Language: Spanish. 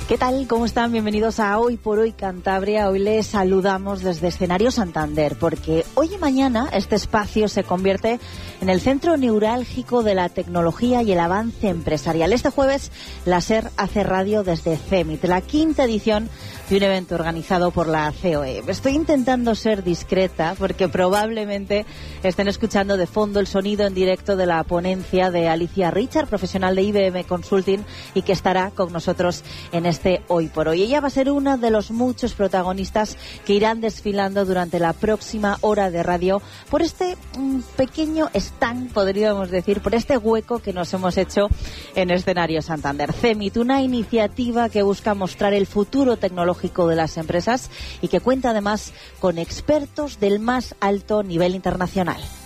¿Qué tal? ¿Cómo están? Bienvenidos a Hoy por Hoy Cantabria. Hoy les saludamos desde Escenario Santander, porque hoy y mañana este espacio se convierte en el centro neurálgico de la tecnología y el avance empresarial. Este jueves, la SER hace radio desde CEMIT, la quinta edición de un evento organizado por la COE. Estoy intentando ser discreta porque probablemente estén escuchando de fondo el sonido en directo de la ponencia de Alicia Richard, profesional de IBM Consulting, y que estará con nosotros en este Hoy por Hoy. Ella va a ser una de los muchos protagonistas que irán desfilando durante la próxima hora de radio por este pequeño stand, podríamos decir, por este hueco que nos hemos hecho en Escenario Santander. CEMIT, una iniciativa que busca mostrar el futuro tecnológico de las empresas y que cuenta además con expertos del más alto nivel internacional.